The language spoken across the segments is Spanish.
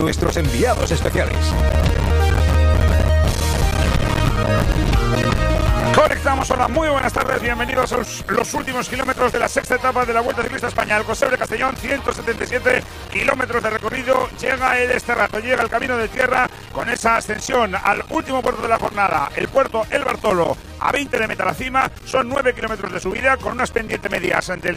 nuestros enviados especiales. Conectamos, hola, muy buenas tardes, bienvenidos a los últimos kilómetros de la sexta etapa de la Vuelta Ciclista España. El Cosebre Castellón, 177 kilómetros de recorrido, llega este rato, llega el Camino de Tierra con esa ascensión al último puerto de la jornada, el puerto El Bartolo, a 20 de meta a la cima, son 9 kilómetros de subida con unas pendientes medias del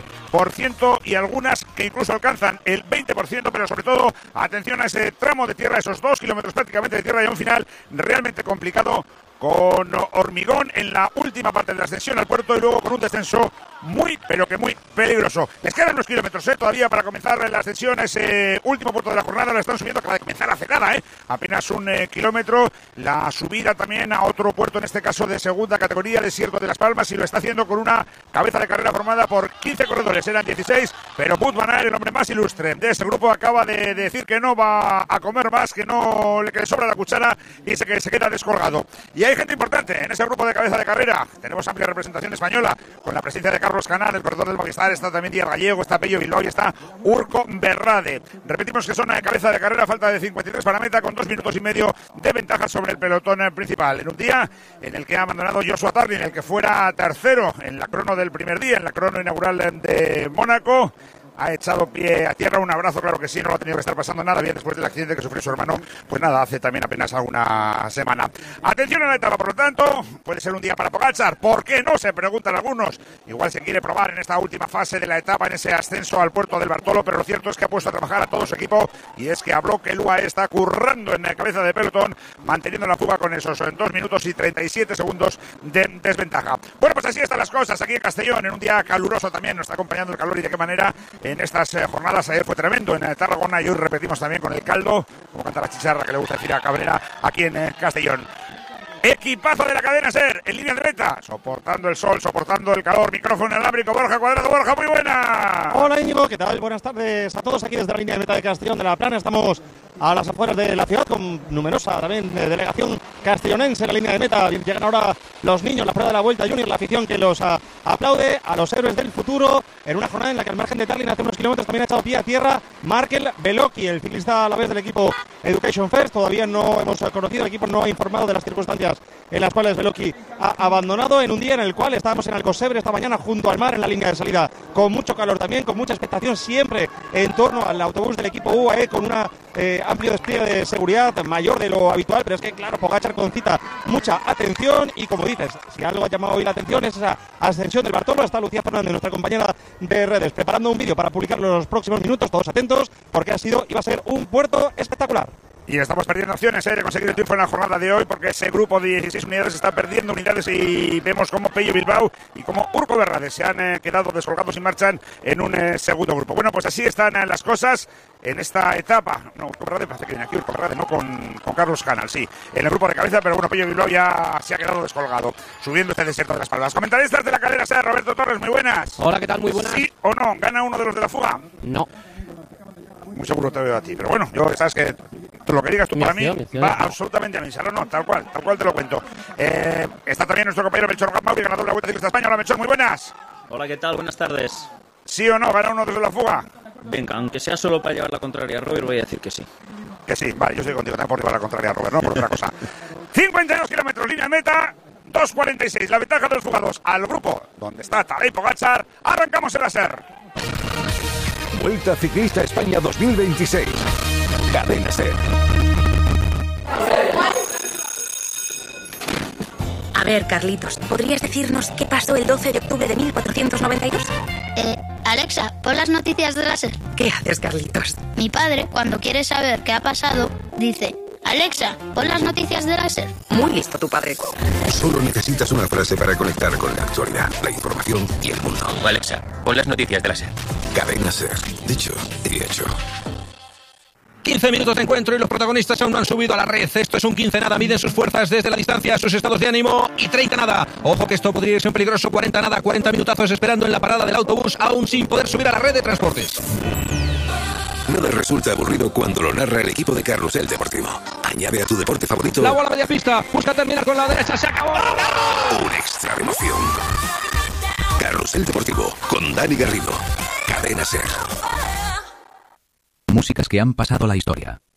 7% y algunas que incluso alcanzan el 20%, pero sobre todo, atención a ese tramo de tierra, esos 2 kilómetros prácticamente de tierra y a un final realmente complicado, con hormigón en la última parte de la ascensión al puerto y luego con un descenso muy, pero que muy peligroso. Les quedan unos kilómetros todavía para comenzar la ascensión a ese último puerto de la jornada. La están subiendo, acaba de comenzar hace nada, apenas un kilómetro. La subida también a otro puerto, en este caso de segunda categoría, Desierto de las Palmas, y lo está haciendo con una cabeza de carrera formada por 15 corredores. Eran 16, pero Wout van Aert, el hombre más ilustre de este grupo, acaba de decir que no va a comer más, que le sobra la cuchara y que se queda descolgado. Y hay gente importante en ese grupo de cabeza de carrera. Tenemos amplia representación española con la presencia de Carlos Canal, el corredor del Movistar. Está también Díaz Gallego, está Pello Bilbao y está Urco Berrade. Repetimos que son cabeza de carrera, falta de 53 para meta, con 2 minutos y medio de ventaja sobre el pelotón principal. En un día en el que ha abandonado Joshua Tarling, el que fuera tercero en la crono del primer día, en la crono inaugural de Mónaco. Ha echado pie a tierra, un abrazo, claro que sí, no lo ha tenido que estar pasando nada bien después del accidente que sufrió su hermano, pues nada, hace también apenas alguna semana. Atención a la etapa, por lo tanto, puede ser un día para Pogačar, ¿por qué no? Se preguntan algunos. Igual se quiere probar en esta última fase de la etapa, en ese ascenso al puerto del Bartolo, pero lo cierto es que ha puesto a trabajar a todo su equipo, y es que a bloque el UAE está currando en la cabeza de pelotón, manteniendo la fuga con esos 2 minutos y 37 segundos de desventaja. Bueno, pues así están las cosas aquí en Castellón, en un día caluroso también, nos está acompañando el calor y de qué manera. En estas jornadas ayer fue tremendo en Tarragona y hoy repetimos también con el caldo, como canta la chicharra que le gusta decir a Cabrera aquí en Castellón. Equipazo de la cadena SER en línea de meta, soportando el sol, soportando el calor, micrófono inalámbrico. Borja Cuadrado. Borja, muy buena. Hola Íñigo, ¿qué tal? Buenas tardes a todos aquí desde la línea de meta de Castellón de la Plana. Estamos a las afueras de la ciudad con numerosa también delegación castellonense en la línea de meta. Llegan ahora los niños, la prueba de la Vuelta Junior, la afición que los aplaude a los héroes del futuro en una jornada en la que al margen de Tarling hace unos kilómetros también ha echado pie a tierra Markel Beloki, el ciclista a la vez del equipo Education First. Todavía no hemos conocido, el equipo no ha informado de las circunstancias en las cuales Beloki ha abandonado, en un día en el cual estábamos en Alcosebre esta mañana junto al mar en la línea de salida, con mucho calor también, con mucha expectación siempre en torno al autobús del equipo UAE, con una amplio despliegue de seguridad mayor de lo habitual, pero es que claro, Pogačar concita mucha atención y como dices, si algo ha llamado hoy la atención es esa ascensión del Bartolo. Está Lucía Fernández, nuestra compañera de redes, preparando un vídeo para publicarlo en los próximos minutos, todos atentos, porque iba a ser un puerto espectacular. Y estamos perdiendo opciones de conseguir el triunfo en la jornada de hoy, porque ese grupo de 16 unidades está perdiendo unidades y vemos como Pello Bilbao y como Urco Berrade se han quedado descolgados y marchan en un segundo grupo. Bueno, pues así están las cosas en esta etapa. No, Urco Berrade parece que viene aquí, Urco Berrade, no con Carlos Canal, sí, en el grupo de cabeza, pero bueno, Pello Bilbao ya se ha quedado descolgado, subiendo este Desierto de las Palmas. Comentaristas de la cadena SER, Roberto Torres, muy buenas. Hola, ¿qué tal? Muy buenas. ¿Sí o no? ¿Gana uno de los de la fuga? No. Muy seguro te veo a ti, pero bueno, yo sabes que lo que digas tú para mí va absolutamente a misa, no, tal cual te lo cuento. Está también nuestro compañero Melchor Mauri, ganador de la Vuelta Ciclista España. Hola Melchor, muy buenas. Hola, ¿qué tal? Buenas tardes. ¿Sí o no? ¿Gana uno desde la fuga? Venga, aunque sea solo para llevar la contraria a Robert, voy a decir que sí. Que sí, vale, yo estoy contigo también por llevar la contraria a Robert, no por otra cosa. 52 kilómetros, línea de meta, 2.46, la ventaja de los fugados al grupo donde está Tadej Pogačar. Arrancamos en la SER. Vuelta Ciclista España 2026. Cadena SER. A ver, Carlitos, ¿podrías decirnos qué pasó el 12 de octubre de 1492? Alexa, pon las noticias de la SER. ¿Qué haces, Carlitos? Mi padre, cuando quiere saber qué ha pasado, dice: Alexa, pon las noticias de la SER. Muy listo tu padre. Solo necesitas una frase para conectar con la actualidad, la información y el mundo. Alexa, pon las noticias de la SER. Cadena SER. Dicho y hecho. 15 minutos de encuentro y los protagonistas aún no han subido a la red. Esto es un 15 nada, miden sus fuerzas desde la distancia, sus estados de ánimo, y 30 nada. Ojo que esto podría ser peligroso. 40 nada, 40 minutazos esperando en la parada del autobús, aún sin poder subir a la red de transportes. Nada resulta aburrido cuando lo narra el equipo de Carrusel Deportivo. Añade a tu deporte favorito la bola media pista, busca terminar con la derecha, se acabó. un extra de emoción. Carrusel Deportivo con Dani Garrido. Cadena SER. Músicas que han pasado la historia.